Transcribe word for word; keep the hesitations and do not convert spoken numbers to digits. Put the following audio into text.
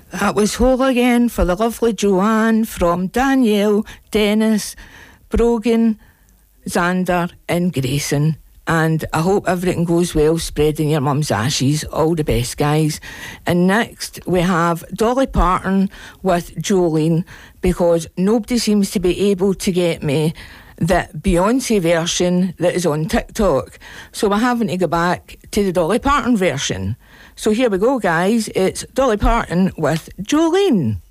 That was Whole Again for the lovely Joanne from Danielle, Dennis, Brogan, Xander and Grayson. And I hope everything goes well spreading your mum's ashes. All the best, guys. And next we have Dolly Parton with Jolene, because nobody seems to be able to get me the Beyonce version that is on TikTok. So we're having to go back to the Dolly Parton version. So here we go, guys. It's Dolly Parton with Jolene.